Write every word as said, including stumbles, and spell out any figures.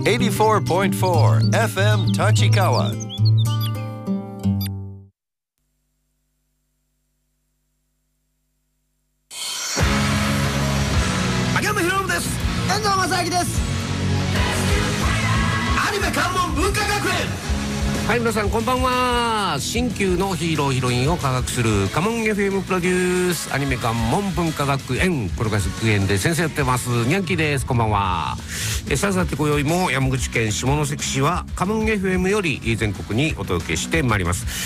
エイティフォーポイントフォー エフエム Tachikawa。 秋山ひろむです。 遠藤正明です。 アニメ関門文化学園。 はい、皆さんこんばんは。新旧のヒーローヒロインを科学するカモン エフエム プロデュースアニメ関門文化学園プロ学園で先生やってますニャンキーです。こんばんは。えさあさて今宵も山口県下関市はカモン エフエム より全国にお届けしてまいります。